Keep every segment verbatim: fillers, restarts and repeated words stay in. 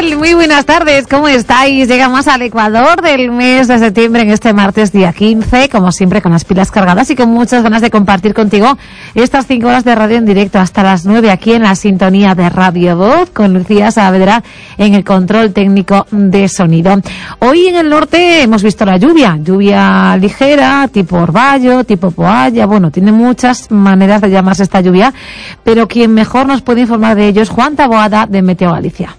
tal? Muy buenas tardes, ¿cómo estáis? Llegamos al Ecuador del mes de septiembre en este martes día quince, como siempre con las pilas cargadas y con muchas ganas de compartir contigo estas cinco horas de radio en directo hasta las nueve aquí en la sintonía de Radio Voz con Lucía Saavedra en el control técnico de sonido. Hoy en el norte hemos visto la lluvia, lluvia ligera, tipo orvallo, tipo poalla, bueno, tiene muchas maneras de llamarse esta lluvia, pero quien mejor nos puede informar de ello es Juan Taboada de Meteo Galicia.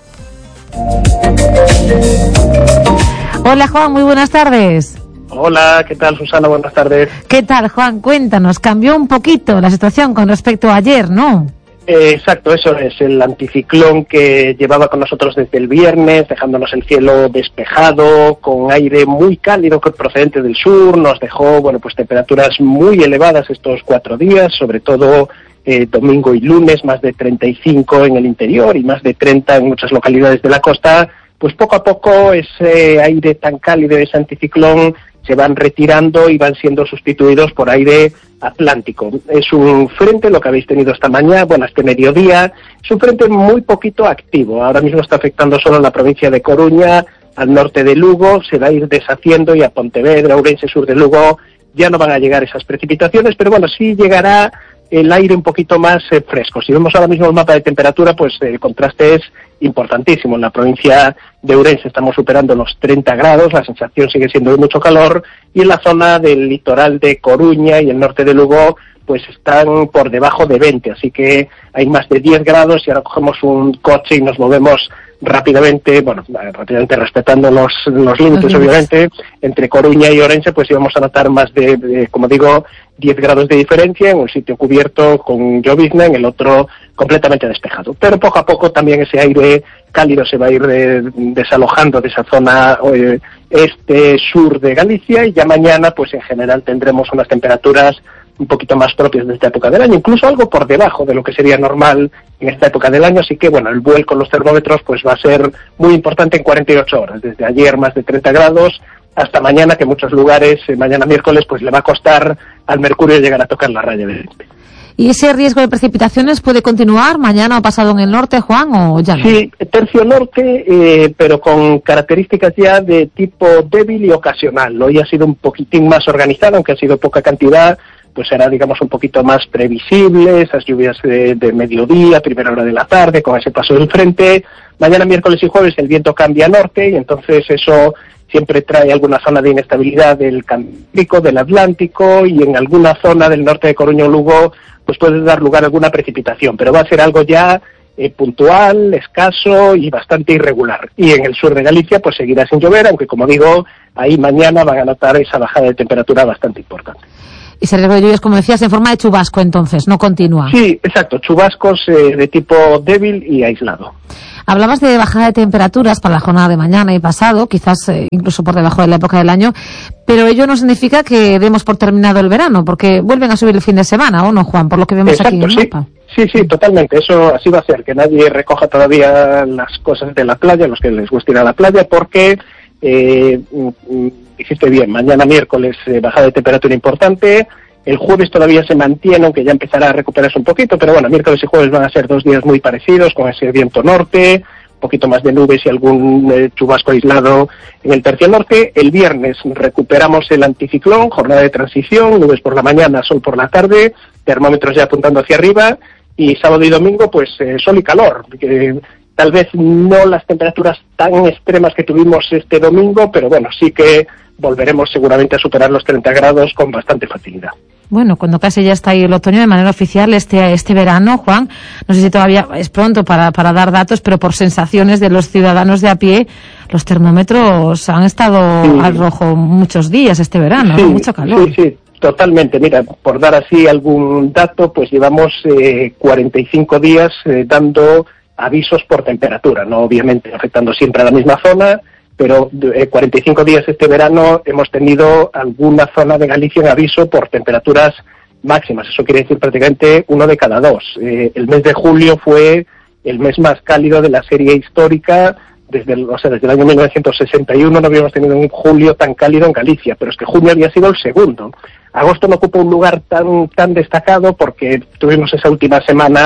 Hola Juan, muy buenas tardes. Hola, ¿qué tal Susana? Buenas tardes. ¿Qué tal Juan? Cuéntanos, cambió un poquito la situación con respecto a ayer, ¿no? Eh, exacto, eso es el anticiclón que llevaba con nosotros desde el viernes, dejándonos el cielo despejado, con aire muy cálido procedente del sur, nos dejó, bueno, pues temperaturas muy elevadas estos cuatro días, sobre todo Eh, domingo y lunes, más de treinta y cinco en el interior y más de treinta en muchas localidades de la costa. Pues poco a poco ese aire tan cálido, ese anticiclón, se van retirando y van siendo sustituidos por aire atlántico. Es un frente, lo que habéis tenido esta mañana, bueno, este mediodía, es un frente muy poquito activo. Ahora mismo está afectando solo a la provincia de Coruña, al norte de Lugo, se va a ir deshaciendo, y a Pontevedra, Ourense, sur de Lugo, ya no van a llegar esas precipitaciones, pero bueno, sí llegará el aire un poquito más eh, fresco. Si vemos ahora mismo el mapa de temperatura, pues el contraste es importantísimo. En la provincia de Ourense estamos superando los treinta grados, la sensación sigue siendo de mucho calor, y en la zona del litoral de Coruña y el norte de Lugo, pues están por debajo de veinte, así que hay más de diez grados, y ahora cogemos un coche y nos movemos rápidamente, bueno, rápidamente respetando los, los límites, uh-huh. obviamente, entre Coruña y Ourense, pues íbamos a notar más de, de, como digo, diez grados de diferencia, en un sitio cubierto con llovizna, en el otro completamente despejado. Pero poco a poco también ese aire cálido se va a ir de, desalojando de esa zona eh, este-sur de Galicia, y ya mañana, pues en general tendremos unas temperaturas un poquito más propias de esta época del año, incluso algo por debajo de lo que sería normal en esta época del año, así que bueno, el vuelco en los termómetros pues va a ser muy importante en cuarenta y ocho horas, desde ayer más de treinta grados, hasta mañana, que en muchos lugares, eh, mañana miércoles, pues le va a costar al mercurio llegar a tocar la raya de veinte. ¿Y ese riesgo de precipitaciones puede continuar mañana o pasado en el norte, Juan, o ya no? Sí, tercio norte, eh, pero con características ya de tipo débil y ocasional. Hoy ha sido un poquitín más organizado, aunque ha sido poca cantidad, pues será, digamos, un poquito más previsible, esas lluvias de, de mediodía, primera hora de la tarde, con ese paso del frente. Mañana, miércoles y jueves, el viento cambia a norte, y entonces eso siempre trae alguna zona de inestabilidad del Cantábrico, del Atlántico, y en alguna zona del norte de Coruña o Lugo, pues puede dar lugar a alguna precipitación, pero va a ser algo ya eh, puntual, escaso y bastante irregular. Y en el sur de Galicia, pues seguirá sin llover, aunque, como digo, ahí mañana van a notar esa bajada de temperatura bastante importante. Y se riesgo de lluvias, como decías, en forma de chubasco, entonces, no continua. Sí, exacto, chubascos eh, de tipo débil y aislado. Hablabas de bajada de temperaturas para la jornada de mañana y pasado, quizás eh, incluso por debajo de la época del año, pero ello no significa que demos por terminado el verano, porque vuelven a subir el fin de semana, ¿o no, Juan? Por lo que vemos exacto, aquí en el sí. mapa. Sí, sí, totalmente, eso así va a ser, que nadie recoja todavía las cosas de la playa, los que les guste ir a la playa, porque eh, dijiste bien, mañana miércoles eh, bajada de temperatura importante. El jueves todavía se mantiene, aunque ya empezará a recuperarse un poquito, pero bueno, miércoles y jueves van a ser dos días muy parecidos, con ese viento norte, un poquito más de nubes y algún eh, chubasco aislado en el tercio norte. El viernes recuperamos el anticiclón, jornada de transición, nubes por la mañana, sol por la tarde, termómetros ya apuntando hacia arriba, y sábado y domingo, pues eh, sol y calor, que tal vez no las temperaturas tan extremas que tuvimos este domingo, pero bueno, sí que volveremos seguramente a superar los treinta grados con bastante facilidad. Bueno, cuando casi ya está ahí el otoño de manera oficial este este verano, Juan, no sé si todavía es pronto para, para dar datos, pero por sensaciones de los ciudadanos de a pie, los termómetros han estado sí. al rojo muchos días este verano, sí, ¿no? Mucho calor. Sí, sí, totalmente. Mira, por dar así algún dato, pues llevamos eh, cuarenta y cinco días eh, dando avisos por temperatura, no obviamente afectando siempre a la misma zona, pero eh, cuarenta y cinco días este verano hemos tenido alguna zona de Galicia en aviso por temperaturas máximas. Eso quiere decir prácticamente uno de cada dos. Eh, el mes de julio fue el mes más cálido de la serie histórica. Desde el, o sea, desde el año mil novecientos sesenta y uno no habíamos tenido un julio tan cálido en Galicia, pero es que junio había sido el segundo. Agosto no ocupa un lugar tan tan destacado porque tuvimos esa última semana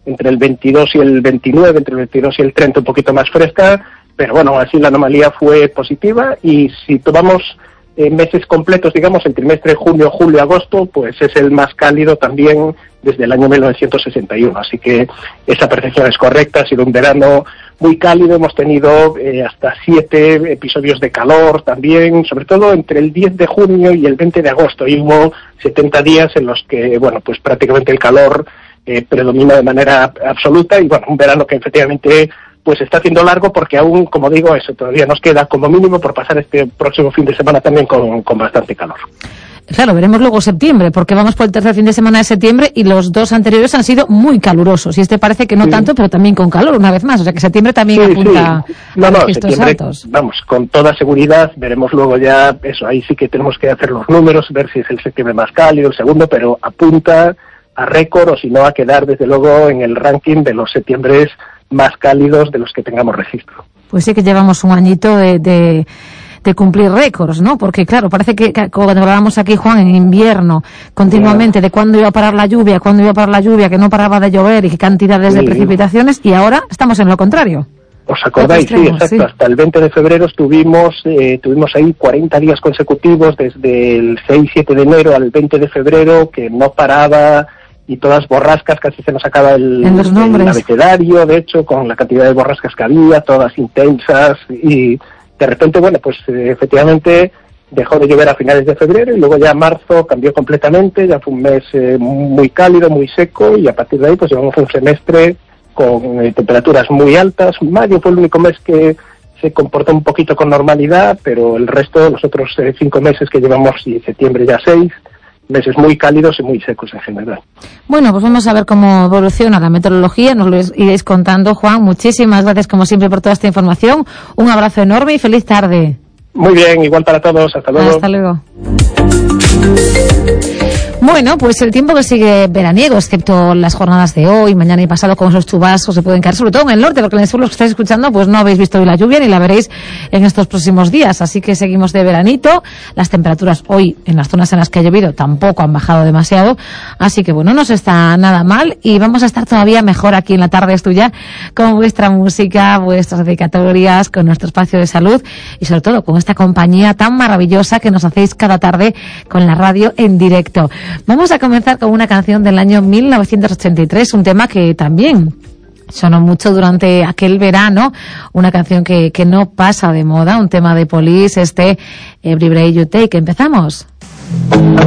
entre el veintidós y el veintinueve, entre el veintidós y el treinta un poquito más fresca, pero bueno, así la anomalía fue positiva, y si tomamos eh, meses completos, digamos, el trimestre junio, julio, agosto, pues es el más cálido también desde el año mil novecientos sesenta y uno, así que esa percepción es correcta. Ha sido un verano muy cálido, hemos tenido eh, hasta siete episodios de calor también, sobre todo entre el diez de junio y el veinte de agosto, y hubo setenta días en los que, bueno, pues prácticamente el calor eh, predomina de manera absoluta, y bueno, un verano que efectivamente pues está haciendo largo, porque aún, como digo, eso todavía nos queda como mínimo por pasar este próximo fin de semana también con, con bastante calor. Claro, veremos luego septiembre, porque vamos por el tercer fin de semana de septiembre y los dos anteriores han sido muy calurosos, y este parece que no sí. tanto, pero también con calor una vez más, o sea que septiembre también sí, apunta sí. No, a no, registros septiembre, altos. Vamos, con toda seguridad, veremos luego ya eso, ahí sí que tenemos que hacer los números, ver si es el septiembre más cálido, el segundo, pero apunta a récord, o si no a quedar desde luego en el ranking de los septiembres más cálidos de los que tengamos registro. Pues sí que llevamos un añito de... de... de cumplir récords, ¿no? Porque, claro, parece que cuando hablábamos aquí, Juan, en invierno, continuamente, de cuándo iba a parar la lluvia, cuándo iba a parar la lluvia, que no paraba de llover y qué cantidades sí. de precipitaciones, y ahora estamos en lo contrario. ¿Os acordáis? Sí, exacto. Sí. Hasta el veinte de febrero estuvimos eh, tuvimos ahí cuarenta días consecutivos, desde el seis siete de enero al veinte de febrero, que no paraba, y todas borrascas, casi se nos acaba el, el abecedario, de hecho, con la cantidad de borrascas que había, todas intensas, y de repente, bueno, pues eh, efectivamente dejó de llover a finales de febrero, y luego ya marzo cambió completamente, ya fue un mes eh, muy cálido, muy seco, y a partir de ahí pues llevamos un semestre con eh, temperaturas muy altas. Mayo fue el único mes que se comportó un poquito con normalidad, pero el resto, los otros eh, cinco meses que llevamos, y septiembre ya seis, meses muy cálidos y muy secos en general. Bueno, pues vamos a ver cómo evoluciona la meteorología, nos lo iréis contando, Juan. Muchísimas gracias, como siempre, por toda esta información. Un abrazo enorme y feliz tarde. Muy bien, igual para todos. Hasta luego. Hasta luego. Bueno, pues el tiempo que sigue veraniego, excepto las jornadas de hoy, mañana y pasado, con esos chubascos se pueden caer, sobre todo en el norte, porque en el sur, los que estáis escuchando, pues no habéis visto hoy la lluvia ni la veréis en estos próximos días. Así que seguimos de veranito. Las temperaturas hoy, en las zonas en las que ha llovido, tampoco han bajado demasiado. Así que bueno, no se está nada mal, y vamos a estar todavía mejor aquí en La Tarde es Tuya, con vuestra música, vuestras dedicatorias, con nuestro espacio de salud, y sobre todo con esta compañía tan maravillosa que nos hacéis cada tarde con la radio en directo. Vamos a comenzar con una canción del año mil novecientos ochenta y tres, un tema que también sonó mucho durante aquel verano, una canción que, que no pasa de moda, un tema de Police, este Every Breath You Take. ¿Empezamos?